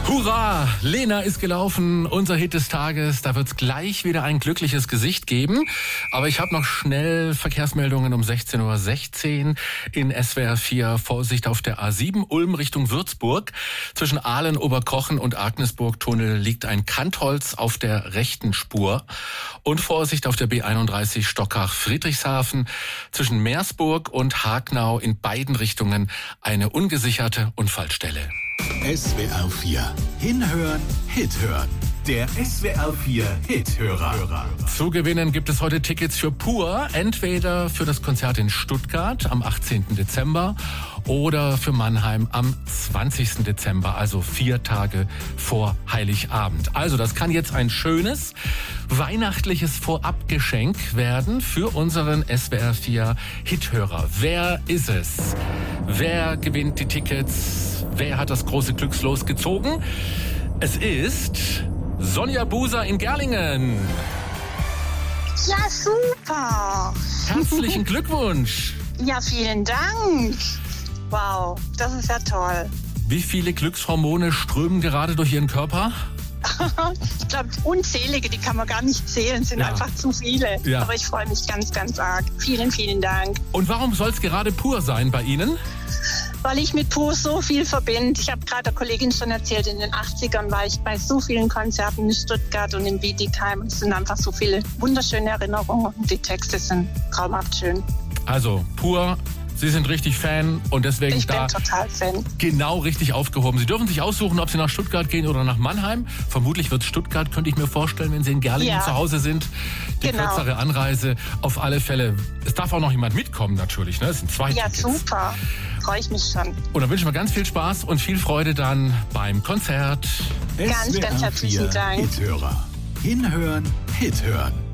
Hurra! Lena ist gelaufen, unser Hit des Tages. Da wird's gleich wieder ein glückliches Gesicht geben. Aber ich habe noch schnell Verkehrsmeldungen um 16:16 Uhr in SWR 4. Vorsicht auf der A7 Ulm Richtung Würzburg. Zwischen Aalen, Oberkochen und Agnesburg-Tunnel liegt ein Kantholz auf der rechten Spur. Und Vorsicht auf der B31 Stockach-Friedrichshafen. Zwischen Meersburg und Hagnau in beiden Richtungen eine ungesicherte Unfallstelle. SWR 4. Hinhören, Hit hören. Der SWR 4 Hit-Hörer. Zu gewinnen gibt es heute Tickets für Pur, entweder für das Konzert in Stuttgart am 18. Dezember oder für Mannheim am 20. Dezember, also 4 Tage vor Heiligabend. Also das kann jetzt ein schönes, weihnachtliches Vorabgeschenk werden für unseren SWR 4 Hithörer. Wer ist es? Wer gewinnt die Tickets? Wer hat das große Glückslos gezogen? Es ist Sonja Buser in Gerlingen. Ja, super. Herzlichen Glückwunsch. Ja, vielen Dank. Wow, das ist ja toll. Wie viele Glückshormone strömen gerade durch Ihren Körper? Ich glaube, unzählige, die kann man gar nicht zählen, sind einfach zu viele. Ja. Aber ich freue mich ganz, ganz arg. Vielen, vielen Dank. Und warum soll es gerade pur sein bei Ihnen? Weil ich mit Pur so viel verbinde. Ich habe gerade der Kollegin schon erzählt, in den 80ern war ich bei so vielen Konzerten in Stuttgart und in Bietigheim. Es sind einfach so viele wunderschöne Erinnerungen und die Texte sind traumhaft schön. Also Pur, Sie sind richtig Fan und deswegen Ich bin total Fan. Genau richtig aufgehoben. Sie dürfen sich aussuchen, ob Sie nach Stuttgart gehen oder nach Mannheim. Vermutlich wird Stuttgart, könnte ich mir vorstellen, wenn Sie in Gerlingen zu Hause sind. Die kürzere Anreise. Auf alle Fälle. Es darf auch noch jemand mitkommen natürlich. Ne? Es sind 2 Tickets. Ja, super. Freue ich mich schon. Und dann wünschen wir ganz viel Spaß und viel Freude dann beim Konzert. Ganz, ganz herzlichen Dank. Hithörer. Hinhören, Hit hören.